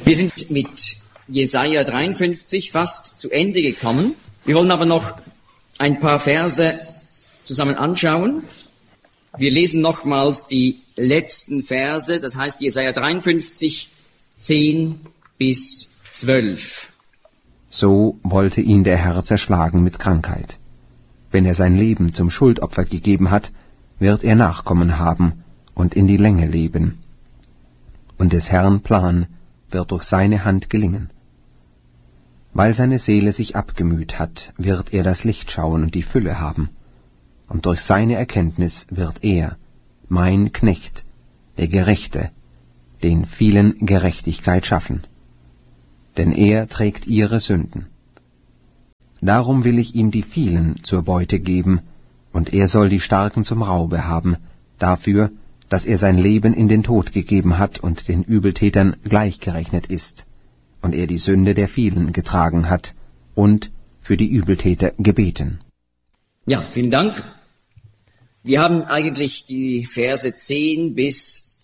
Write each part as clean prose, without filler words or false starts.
Wir sind mit Jesaja 53 fast zu Ende gekommen. Wir wollen aber noch ein paar Verse zusammen anschauen. Wir lesen nochmals die letzten Verse, das heißt Jesaja 53, 10 bis 12. So wollte ihn der Herr zerschlagen mit Krankheit. Wenn er sein Leben zum Schuldopfer gegeben hat, wird er Nachkommen haben und in die Länge leben. Und des Herrn Plan wird durch seine Hand gelingen. Weil seine Seele sich abgemüht hat, wird er das Licht schauen und die Fülle haben. Und durch seine Erkenntnis wird er, mein Knecht, der Gerechte, den vielen Gerechtigkeit schaffen. Denn er trägt ihre Sünden. Darum will ich ihm die vielen zur Beute geben, und er soll die Starken zum Raube haben, dafür, dass er sein Leben in den Tod gegeben hat und den Übeltätern gleichgerechnet ist, und er die Sünde der vielen getragen hat und für die Übeltäter gebeten. Ja, vielen Dank. Wir haben eigentlich die Verse 10 bis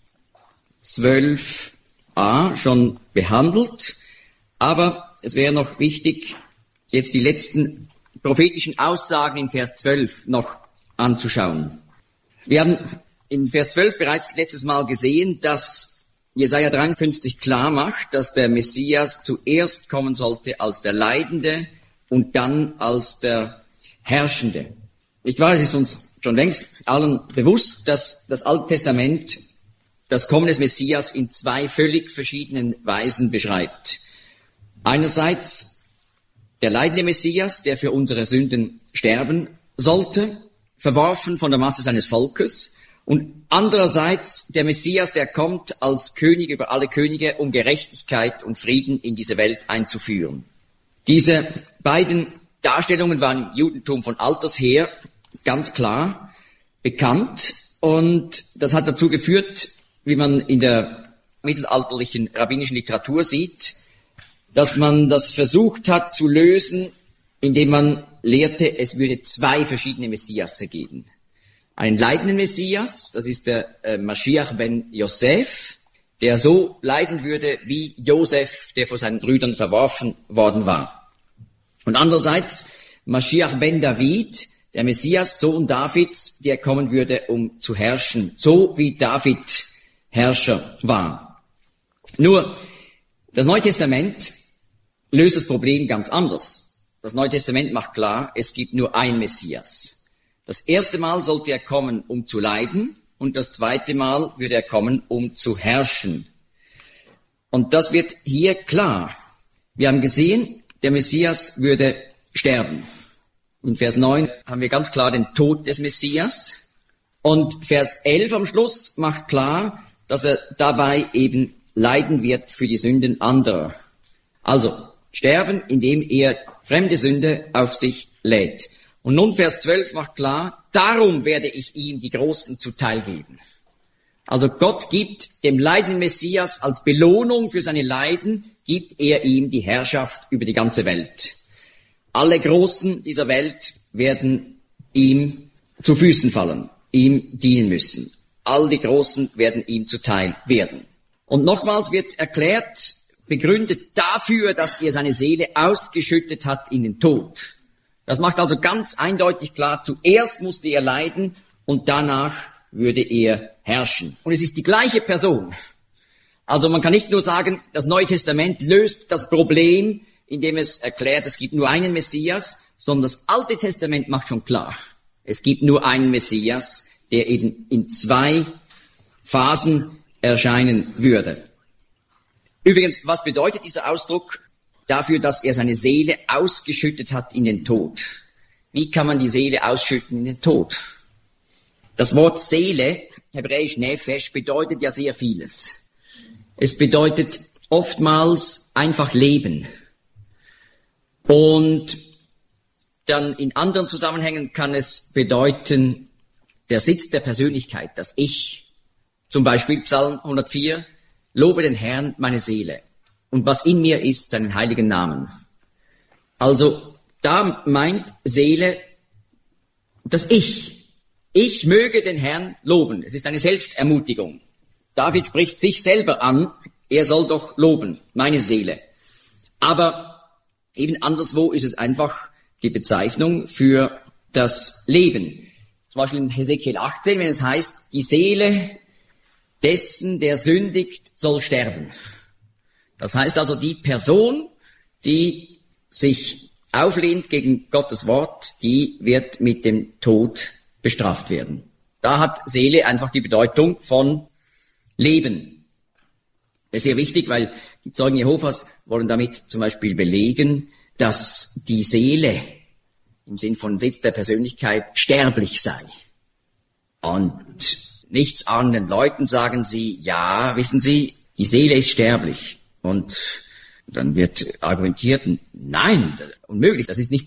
12a schon behandelt, aber es wäre noch wichtig, jetzt die letzten prophetischen Aussagen in Vers 12 noch anzuschauen. Wir haben in Vers 12 bereits letztes Mal gesehen, dass Jesaja 53 klar macht, dass der Messias zuerst kommen sollte als der Leidende und dann als der Herrschende. Nicht wahr? Es ist uns schon längst allen bewusst, dass das Alte Testament das Kommen des Messias in zwei völlig verschiedenen Weisen beschreibt. Einerseits der leidende Messias, der für unsere Sünden sterben sollte, verworfen von der Masse seines Volkes, und andererseits der Messias, der kommt als König über alle Könige, um Gerechtigkeit und Frieden in diese Welt einzuführen. Diese beiden Darstellungen waren im Judentum von alters her ganz klar bekannt, und das hat dazu geführt, wie man in der mittelalterlichen rabbinischen Literatur sieht, dass man das versucht hat zu lösen, indem man lehrte, es würde zwei verschiedene Messiasse geben. Einen leidenden Messias, das ist der Mashiach ben Yosef, der so leiden würde wie Josef, der von seinen Brüdern verworfen worden war. Und andererseits Mashiach ben David, der Messias, Sohn Davids, der kommen würde, um zu herrschen, so wie David Herrscher war. Nur, das Neue Testament löst das Problem ganz anders. Das Neue Testament macht klar, es gibt nur ein Messias. Das erste Mal sollte er kommen, um zu leiden, und das zweite Mal würde er kommen, um zu herrschen. Und das wird hier klar. Wir haben gesehen, der Messias würde sterben. In Vers 9 haben wir ganz klar den Tod des Messias. Und Vers 11 am Schluss macht klar, dass er dabei eben leiden wird für die Sünden anderer. Also sterben, indem er fremde Sünde auf sich lädt. Und nun Vers 12 macht klar, darum werde ich ihm die Großen zuteil geben. Also Gott gibt dem leidenden Messias als Belohnung für seine Leiden, gibt er ihm die Herrschaft über die ganze Welt. Alle Großen dieser Welt werden ihm zu Füßen fallen, ihm dienen müssen. All die Großen werden ihm zuteil werden. Und nochmals wird erklärt, begründet dafür, dass er seine Seele ausgeschüttet hat in den Tod. Das macht also ganz eindeutig klar, zuerst musste er leiden und danach würde er herrschen. Und es ist die gleiche Person. Also man kann nicht nur sagen, das Neue Testament löst das Problem, indem es erklärt, es gibt nur einen Messias, sondern das Alte Testament macht schon klar, es gibt nur einen Messias, der eben in zwei Phasen erscheinen würde. Übrigens, was bedeutet dieser Ausdruck dafür, dass er seine Seele ausgeschüttet hat in den Tod? Wie kann man die Seele ausschütten in den Tod? Das Wort Seele, hebräisch Nefesh, bedeutet ja sehr vieles. Es bedeutet oftmals einfach Leben. Und dann in anderen Zusammenhängen kann es bedeuten, der Sitz der Persönlichkeit, das Ich. Zum Beispiel Psalm 104, lobe den Herrn, meine Seele, und was in mir ist, seinen heiligen Namen. Also da meint Seele das Ich. Ich möge den Herrn loben. Es ist eine Selbstermutigung. David spricht sich selber an er soll doch loben, meine Seele. Aber eben anderswo ist es einfach die Bezeichnung für das Leben. Zum Beispiel in Hesekiel 18, wenn es heißt, die Seele dessen, der sündigt, soll sterben. Das heißt also, die Person, die sich auflehnt gegen Gottes Wort, die wird mit dem Tod bestraft werden. Da hat Seele einfach die Bedeutung von Leben. Das ist sehr wichtig, weil die Zeugen Jehovas wollen damit zum Beispiel belegen, dass die Seele im Sinn von Sitz der Persönlichkeit sterblich sei. Und nichts ahnenden Leuten sagen sie, ja, wissen Sie, die Seele ist sterblich. Und dann wird argumentiert, nein, unmöglich, das ist nicht